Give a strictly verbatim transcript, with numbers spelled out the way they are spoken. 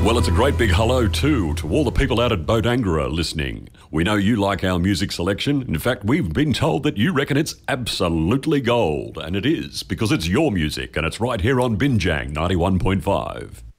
Well, it's a great big hello too to all the people out at Bodangra listening. We know you like our music selection. In fact, we've been told that you reckon it's absolutely gold. And it is, because it's your music and it's right here on Binjang ninety-one point five.